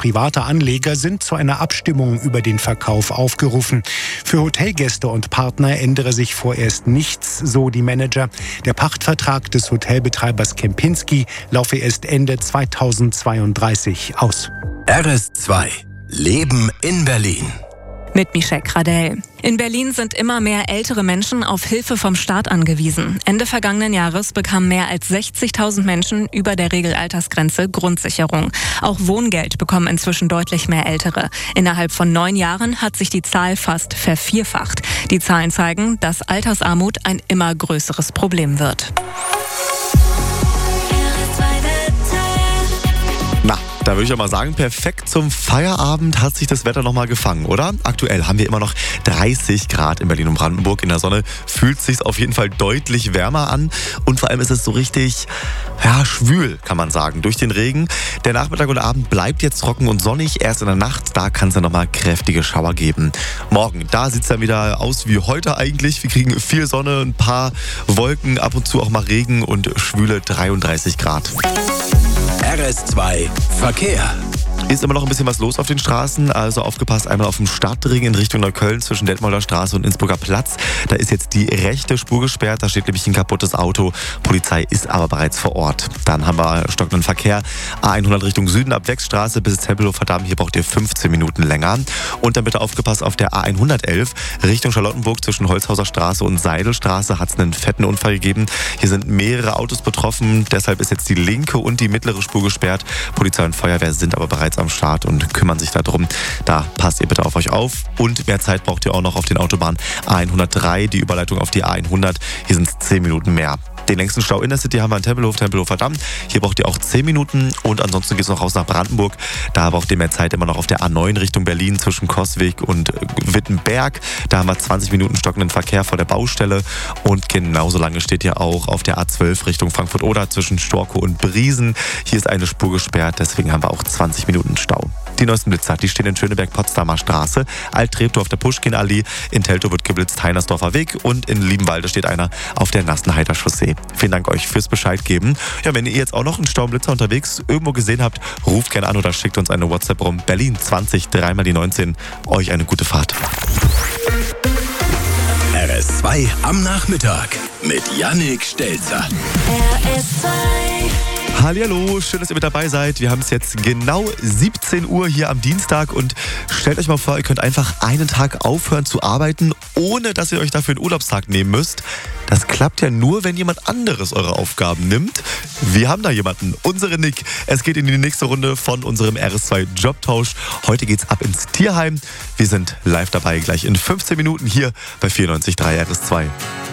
private Anleger sind zu einer Abstimmung über den Verkauf aufgerufen. Für Hotelgäste und Partner ändere sich vorerst nichts, so die Manager. Der Pachtvertrag des Hotelbetreibers Kempinski laufe erst Ende 2032 aus. RS2 Leben in Berlin. Mit Michelle Gradell. In Berlin sind immer mehr ältere Menschen auf Hilfe vom Staat angewiesen. Ende vergangenen Jahres bekamen mehr als 60.000 Menschen über der Regelaltersgrenze Grundsicherung. Auch Wohngeld bekommen inzwischen deutlich mehr Ältere. Innerhalb von 9 Jahren hat sich die Zahl fast vervierfacht. Die Zahlen zeigen, dass Altersarmut ein immer größeres Problem wird. Da würde ich ja mal sagen, perfekt zum Feierabend hat sich das Wetter nochmal gefangen, oder? Aktuell haben wir immer noch 30 Grad in Berlin und Brandenburg. In der Sonne fühlt es sich auf jeden Fall deutlich wärmer an. Und vor allem ist es so richtig, schwül, kann man sagen, durch den Regen. Der Nachmittag und Abend bleibt jetzt trocken und sonnig. Erst in der Nacht, da kann es dann nochmal kräftige Schauer geben. Morgen, da sieht es dann wieder aus wie heute eigentlich. Wir kriegen viel Sonne, ein paar Wolken, ab und zu auch mal Regen und schwüle 33 Grad. RS2 Verkehr. Ist immer noch ein bisschen was los auf den Straßen, also aufgepasst, einmal auf dem Stadtring in Richtung Neukölln zwischen Detmolder Straße und Innsbrucker Platz. Da ist jetzt die rechte Spur gesperrt, da steht nämlich ein kaputtes Auto. Polizei ist aber bereits vor Ort. Dann haben wir stockenden Verkehr. A100 Richtung Süden ab Wechsstraße bis Tempelhofer Damm, hier braucht ihr 15 Minuten länger. Und dann bitte aufgepasst auf der A111 Richtung Charlottenburg zwischen Holzhauser Straße und Seidelstraße hat es einen fetten Unfall gegeben. Hier sind mehrere Autos betroffen, deshalb ist jetzt die linke und die mittlere Spur gesperrt. Polizei und Feuerwehr sind aber bereits am Start und kümmern sich darum. Da passt ihr bitte auf euch auf. Und mehr Zeit braucht ihr auch noch auf den Autobahnen A103, die Überleitung auf die A100. Hier sind es 10 Minuten mehr. Den längsten Stau in der City haben wir in Tempelhofer Damm. Hier braucht ihr auch 10 Minuten und ansonsten geht es noch raus nach Brandenburg. Da braucht ihr mehr Zeit immer noch auf der A9 Richtung Berlin zwischen Coswig und Wittenberg. Da haben wir 20 Minuten stockenden Verkehr vor der Baustelle und genauso lange steht ihr auch auf der A12 Richtung Frankfurt-Oder zwischen Storkow und Briesen. Hier ist eine Spur gesperrt, deswegen haben wir auch 20 Minuten Stau. Die neuesten Blitzer, die stehen in Schöneberg-Potsdamer Straße, Alt-Treptow auf der Puschkin-Allee, in Teltow wird geblitzt Heinersdorfer Weg und in Liebenwalde steht einer auf der Nassenheiter Chaussee. Vielen Dank euch fürs Bescheid geben. Ja, wenn ihr jetzt auch noch einen Staublitzer unterwegs irgendwo gesehen habt, ruft gerne an oder schickt uns eine WhatsApp rum. Berlin 20 3 mal die 19. Euch eine gute Fahrt. RS2 am Nachmittag mit Yannick Stelzer. RS2. Hallihallo, schön, dass ihr mit dabei seid. Wir haben es jetzt genau 17 Uhr hier am Dienstag und stellt euch mal vor, ihr könnt einfach einen Tag aufhören zu arbeiten, ohne dass ihr euch dafür einen Urlaubstag nehmen müsst. Das klappt ja nur, wenn jemand anderes eure Aufgaben nimmt. Wir haben da jemanden, unsere Nick. Es geht in die nächste Runde von unserem RS2 Jobtausch. Heute geht's ab ins Tierheim. Wir sind live dabei, gleich in 15 Minuten hier bei 94.3 RS2.